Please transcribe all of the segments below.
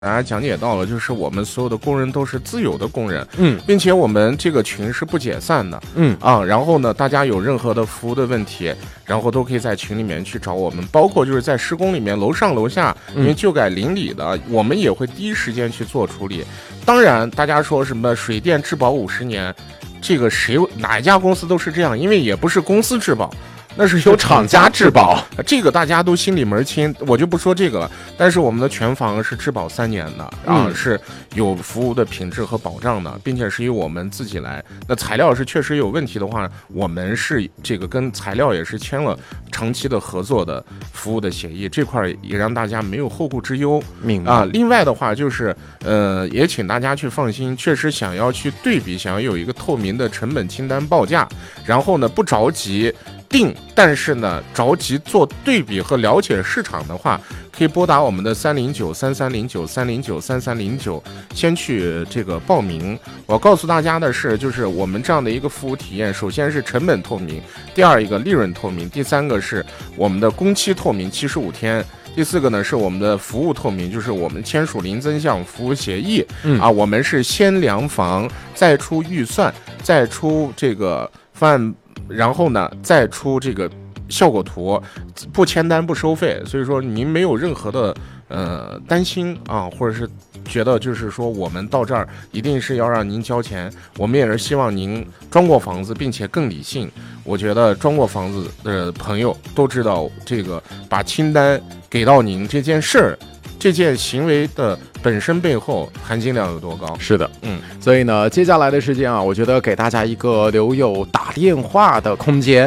大家讲解到了，就是我们所有的工人都是自由的工人， 并且我们这个群是不解散的，然后呢，大家有任何的服务的问题，然后都可以在群里面去找我们，包括就是在施工里面楼上楼下，因为旧改邻里的，我们也会第一时间去做处理。当然，大家说什么水电质保50年，这个哪一家公司都是这样，因为也不是公司质保。那是由厂家质保，这个大家都心里门清，我就不说这个了。但是我们的全房是质保3年的是有服务的品质和保障的，并且是由我们自己来。那材料是确实有问题的话，我们是这个跟材料也是签了长期的合作的服务的协议，这块也让大家没有后顾之忧。 明白另外的话就是也请大家去放心，确实想要去对比，想要有一个透明的成本清单报价，然后呢不着急定，但是呢着急做对比和了解市场的话，可以拨打我们的309-3309-309-3309先去这个报名。我告诉大家的是，就是我们这样的一个服务体验，首先是成本透明，第二一个利润透明，第三个是我们的工期透明75天，第四个呢是我们的服务透明，就是我们签署零增项服务协议我们是先量房，再出预算，再出这个方案，然后呢再出这个效果图，不签单不收费。所以说您没有任何的担心或者是觉得就是说我们到这儿一定是要让您交钱，我们也是希望您装过房子并且更理性。我觉得装过房子的朋友都知道，这个把清单给到您这件事儿，这件行为的本身背后含金量有多高？ 是的，所以呢，接下来的时间我觉得给大家一个留有打电话的空间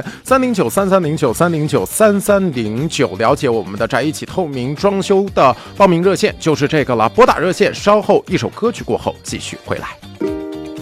，309-3309-309-3309，了解我们的宅一起透明装修的报名热线就是这个了，拨打热线，稍后一首歌曲过后继续回来。